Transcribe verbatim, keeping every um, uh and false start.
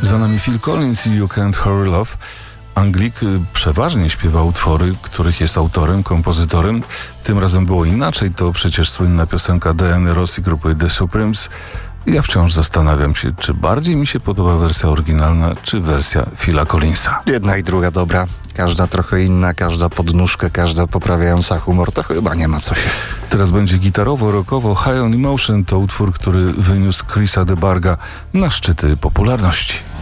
Za nami Phil Collins i You Can't Hurry Love. Anglik przeważnie śpiewa utwory, których jest autorem, kompozytorem. Tym razem było inaczej. To przecież słynna piosenka Diany Ross i grupy The Supremes. Ja wciąż zastanawiam się, czy bardziej mi się podoba wersja oryginalna, czy wersja Phila Collinsa. Jedna i druga dobra. Każda trochę inna, każda podnóżka, każda poprawiająca humor. To chyba nie ma co się. Teraz będzie gitarowo-rockowo. High on Emotion to utwór, który wyniósł Chrisa de Barga na szczyty popularności.